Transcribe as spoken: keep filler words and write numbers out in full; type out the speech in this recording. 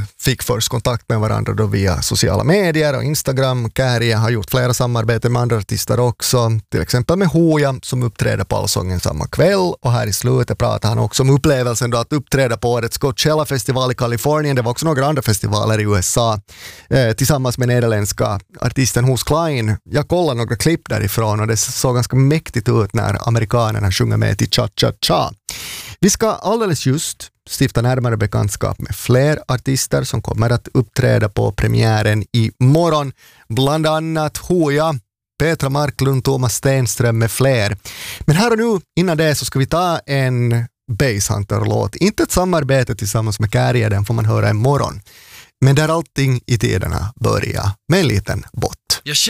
fick först kontakt med varandra då via sociala medier och Instagram. Käärijä har gjort flera samarbeten med andra artister också, till exempel med Hooja som uppträder på Allsången samma kväll, och här i slutet pratar han också om upplevelsen då att uppträda på årets Coachella-festival i Kalifornien. Det var också några andra festivaler i U S A eh, tillsammans med nederländska artisten Hos Klein. Jag kollade några klipp därifrån och det såg ganska mäktigt ut när amerikanerna sjunger med till Cha Cha Cha. Vi ska alldeles just stifta närmare bekantskap med fler artister som kommer att uppträda på premiären i morgon. Bland annat Hooja, Petra Marklund, Thomas Stenström med fler. Men här och nu, innan det, så ska vi ta en Basshunter-låt. Inte ett samarbete tillsammans med Käärijä, den får man höra imorgon. Men där allting i tiderna börjar med en liten bott.